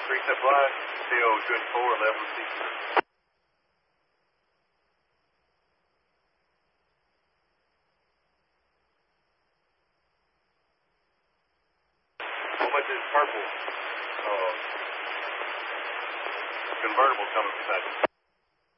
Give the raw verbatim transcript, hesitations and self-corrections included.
Three supply, C O two four, level six. How much is purple? Uh, convertible coming beside you?